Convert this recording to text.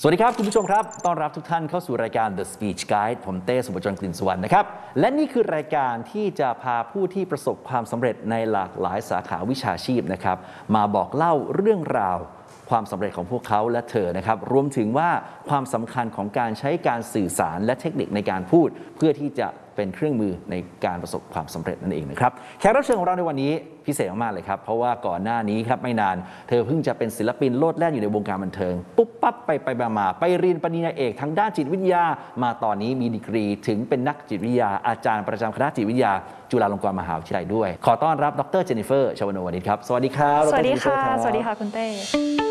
สวัสดีครับคุณผู้ชมครับต้อนรับทุกท่านเข้าสู่รายการ The Speech Guide ผมเต้สุภจรกลิ่นสุวรรณนะครับและนี่คือรายการที่จะพาผู้ที่ประสบความสำเร็จในหลากหลายสาขาวิชาชีพนะครับมาบอกเล่าเรื่องราวความสำเร็จของพวกเขาและเธอนะครับรวมถึงว่าความสำคัญของการใช้การสื่อสารและเทคนิคในการพูดเพื่อที่จะเป็นเครื่องมือในการประสบความสำเร็จนั่นเองนะครับแขกรับเชิญของเราในวันนี้พิเศษมากๆเลยครับเพราะว่าก่อนหน้านี้ครับไม่นานเธอเพิ่งจะเป็นศิลปินโลดแล่นอยู่ในวงการบันเทิงปุ๊บปั๊บไปมาไปเรียนปริญญาเอกทางด้านจิตวิทยามาตอนนี้มีดีกรีถึงเป็นนักจิตวิทยาอาจารย์ประจำคณะจิตวิทยาจุฬาลงกรณ์มหาวิทยาลัยด้วยขอต้อนรับดร.เจนนิเฟอร์ ชวนวนิชครับสวัสดีครับสวัสดีค่ะสวัสดีค่ะคุณเต้